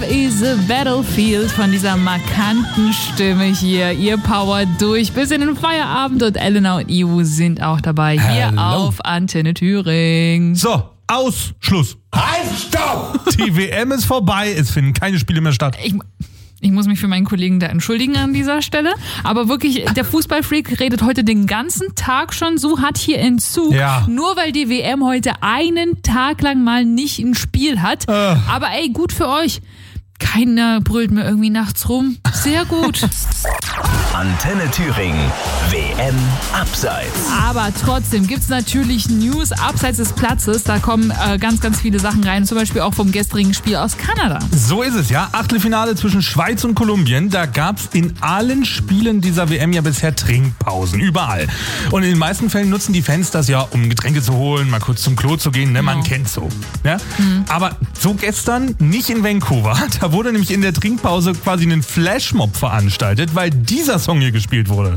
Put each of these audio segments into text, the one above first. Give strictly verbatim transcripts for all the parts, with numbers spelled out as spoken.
Love is a Battlefield von dieser markanten Stimme hier. Ihr powert durch bis in den Feierabend und Elena und Ivo sind auch dabei hier Hello. auf Antenne Thüringen. So, aus, Schluss. Halt, stopp! Die W M ist vorbei, es finden keine Spiele mehr statt. Ich, ich muss mich für meinen Kollegen da entschuldigen an dieser Stelle. Aber wirklich, der Fußballfreak redet heute den ganzen Tag schon so hart hier in Zug. Ja. Nur weil die W M heute einen Tag lang mal nicht ein Spiel hat. Äh. Aber ey, gut für euch. Keiner brüllt mir irgendwie nachts rum. Sehr gut. Antenne Thüringen. W M Abseits. Aber trotzdem gibt's natürlich News abseits des Platzes. Da kommen äh, ganz, ganz viele Sachen rein. Zum Beispiel auch vom gestrigen Spiel aus Kanada. So ist es, ja. Achtelfinale zwischen Schweiz und Kolumbien. Da gab's in allen Spielen dieser W M ja bisher Trinkpausen. Überall. Und in den meisten Fällen nutzen die Fans das ja, um Getränke zu holen, mal kurz zum Klo zu gehen. Ne? Man Genau. kennt's so. Ja? Mhm. Aber so gestern nicht in Vancouver. Da wurde nämlich in der Trinkpause quasi einen Flashmob veranstaltet, weil dieser Song hier gespielt wurde.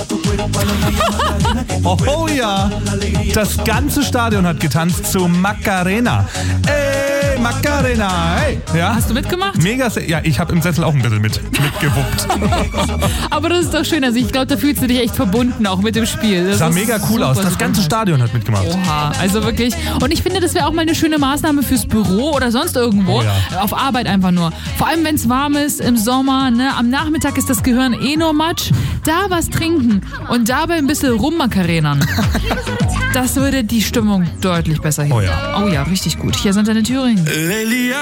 Oh, oh ja, das ganze Stadion hat getanzt zu Macarena. Ey, Macarena, hey. Ja? Hast du mitgemacht? Mega, ja, ich habe im Sessel auch ein bisschen mit, mitgewuppt. Aber das ist doch schön. Also ich glaube, da fühlst du dich echt verbunden auch mit dem Spiel. Das Sah ist mega cool super, aus. Das super ganze nice. Stadion hat mitgemacht. Oha, also wirklich. Und ich finde, das wäre auch mal eine schöne Maßnahme fürs Büro oder sonst irgendwo. Oh ja. Auf Arbeit einfach nur. Vor allem, wenn es warm ist, im Sommer, ne? Am Nachmittag ist das Gehirn eh nur Matsch. Da was trinken und dabei ein bisschen rummacarenern. Das würde die Stimmung deutlich besser heben. Oh ja. Oh ja, richtig gut. Hier sind Antenne Thüringen.